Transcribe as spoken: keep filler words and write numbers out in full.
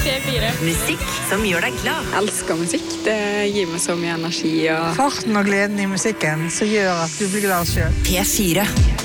P fire. Musikk som gjør deg glad. Jeg elsker musikk. Det gir meg så mye energi. Og... Farten og gleden i musikken som gjør at du blir glad selv. P fire.